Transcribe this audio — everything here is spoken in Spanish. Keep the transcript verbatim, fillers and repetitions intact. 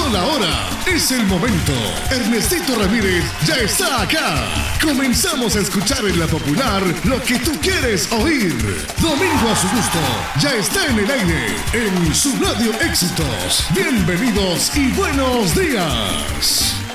la hora, es el momento. Ernestito Ramírez ya está acá. Comenzamos a escuchar en la popular lo que tú quieres oír. Domingo a su gusto ya está en el aire en su Radio Éxitos. Bienvenidos y buenos días.